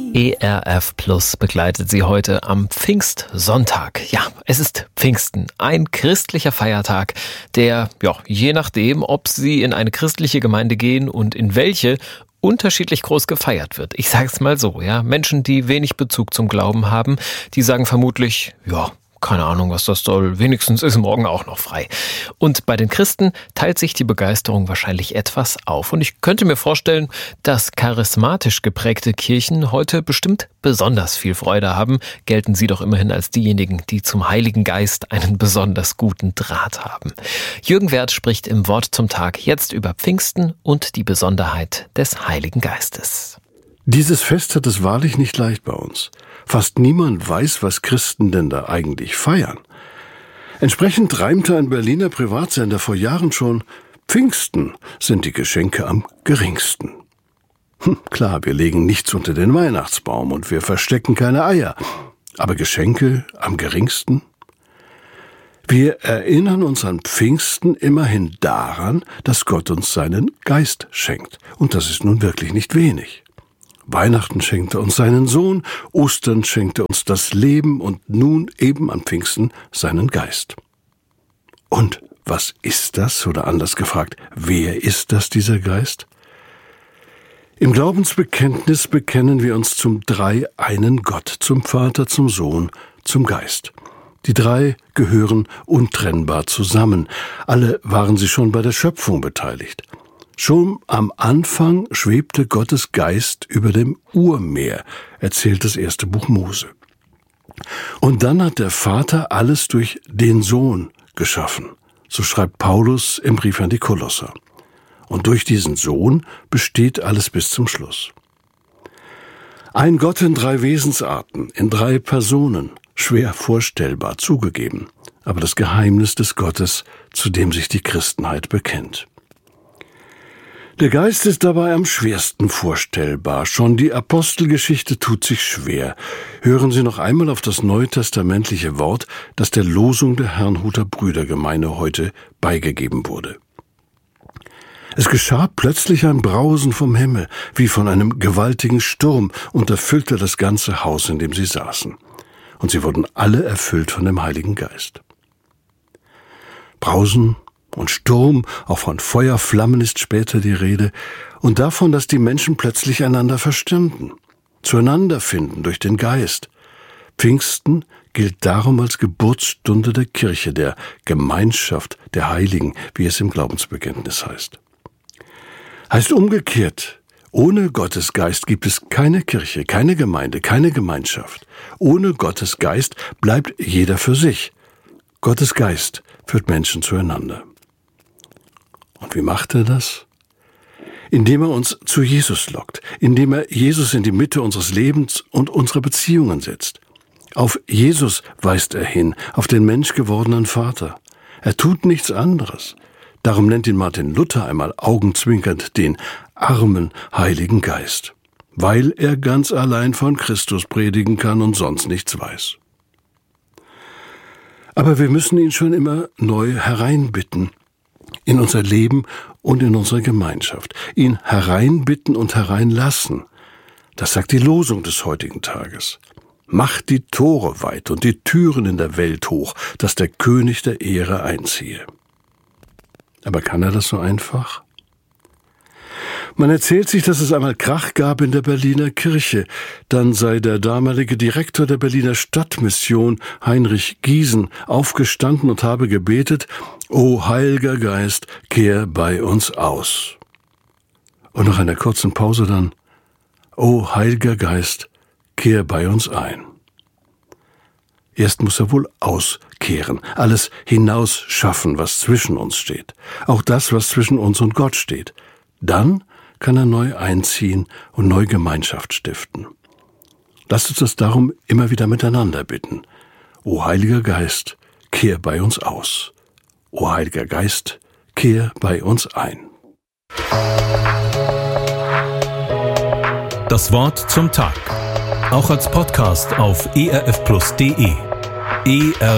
ERF Plus begleitet Sie heute am Pfingstsonntag. Ja, es ist Pfingsten, ein christlicher Feiertag, der, je nachdem, ob Sie in eine christliche Gemeinde gehen und in welche, unterschiedlich groß gefeiert wird. Ich sage es mal so, Menschen, die wenig Bezug zum Glauben haben, die sagen vermutlich, keine Ahnung, was das soll. Wenigstens ist morgen auch noch frei. Und bei den Christen teilt sich die Begeisterung wahrscheinlich etwas auf. Und ich könnte mir vorstellen, dass charismatisch geprägte Kirchen heute bestimmt besonders viel Freude haben. Gelten sie doch immerhin als diejenigen, die zum Heiligen Geist einen besonders guten Draht haben. Jürgen Werth spricht im Wort zum Tag jetzt über Pfingsten und die Besonderheit des Heiligen Geistes. Dieses Fest hat es wahrlich nicht leicht bei uns. Fast niemand weiß, was Christen denn da eigentlich feiern. Entsprechend reimte ein Berliner Privatsender vor Jahren schon: Pfingsten sind die Geschenke am geringsten. Klar, wir legen nichts unter den Weihnachtsbaum und wir verstecken keine Eier. Aber Geschenke am geringsten? Wir erinnern uns an Pfingsten immerhin daran, dass Gott uns seinen Geist schenkt. Und das ist nun wirklich nicht wenig. Weihnachten schenkte uns seinen Sohn, Ostern schenkte uns das Leben und nun eben an Pfingsten seinen Geist. Und was ist das? Oder anders gefragt, wer ist das, dieser Geist? Im Glaubensbekenntnis bekennen wir uns zum dreieinen Gott, zum Vater, zum Sohn, zum Geist. Die drei gehören untrennbar zusammen. Alle waren sie schon bei der Schöpfung beteiligt. Schon am Anfang schwebte Gottes Geist über dem Urmeer, erzählt das erste Buch Mose. Und dann hat der Vater alles durch den Sohn geschaffen. So schreibt Paulus im Brief an die Kolosser. Und durch diesen Sohn besteht alles bis zum Schluss. Ein Gott in drei Wesensarten, in drei Personen, schwer vorstellbar, zugegeben, aber das Geheimnis des Gottes, zu dem sich die Christenheit bekennt. Der Geist ist dabei am schwersten vorstellbar. Schon die Apostelgeschichte tut sich schwer. Hören Sie noch einmal auf das neutestamentliche Wort, das der Losung der Herrnhuter Brüdergemeine heute beigegeben wurde. Es geschah plötzlich ein Brausen vom Himmel, wie von einem gewaltigen Sturm, und erfüllte das ganze Haus, in dem sie saßen. Und sie wurden alle erfüllt von dem Heiligen Geist. Brausen und Sturm, auch von Feuerflammen ist später die Rede, und davon, dass die Menschen plötzlich einander verstanden, zueinander finden durch den Geist. Pfingsten gilt darum als Geburtsstunde der Kirche, der Gemeinschaft der Heiligen, wie es im Glaubensbekenntnis heißt. Heißt umgekehrt, ohne Gottes Geist gibt es keine Kirche, keine Gemeinde, keine Gemeinschaft. Ohne Gottes Geist bleibt jeder für sich. Gottes Geist führt Menschen zueinander. Und wie macht er das? Indem er uns zu Jesus lockt, indem er Jesus in die Mitte unseres Lebens und unserer Beziehungen setzt. Auf Jesus weist er hin, auf den menschgewordenen Vater. Er tut nichts anderes. Darum nennt ihn Martin Luther einmal augenzwinkernd den armen Heiligen Geist, weil er ganz allein von Christus predigen kann und sonst nichts weiß. Aber wir müssen ihn schon immer neu hereinbitten, in unser Leben und in unsere Gemeinschaft. Ihn hereinbitten und hereinlassen. Das sagt die Losung des heutigen Tages. Macht die Tore weit und die Türen in der Welt hoch, dass der König der Ehre einziehe. Aber kann er das so einfach? Man erzählt sich, dass es einmal Krach gab in der Berliner Kirche. Dann sei der damalige Direktor der Berliner Stadtmission, Heinrich Giesen, aufgestanden und habe gebetet: O Heiliger Geist, kehr bei uns aus. Und nach einer kurzen Pause dann: O Heiliger Geist, kehr bei uns ein. Erst muss er wohl auskehren, alles hinausschaffen, was zwischen uns steht. Auch das, was zwischen uns und Gott steht. Dann kann er neu einziehen und neu Gemeinschaft stiften. Lasst uns das darum immer wieder miteinander bitten. O Heiliger Geist, kehr bei uns aus. O Heiliger Geist, kehr bei uns ein. Das Wort zum Tag. Auch als Podcast auf erfplus.de.